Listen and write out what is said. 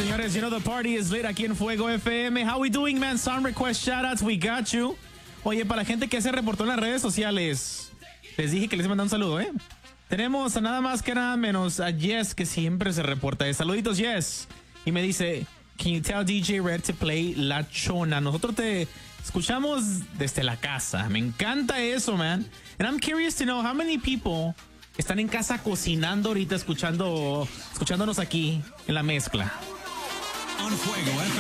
señores, you know the party is lit aquí en Fuego FM. How we doing, man? Song request, shoutouts, we got you. Oye, para la gente que se reportó en las redes sociales, les dije que les mandaba un saludo, ¿eh? Tenemos a nada más que nada menos a Jess, que siempre se reporta. Saluditos, Jess. Y me dice, can you tell DJ Red to play La Chona? Nosotros te escuchamos desde la casa. Me encanta eso, man. And I'm curious to know how many people están en casa cocinando ahorita, escuchándonos aquí en la mezcla. On Fuego FM.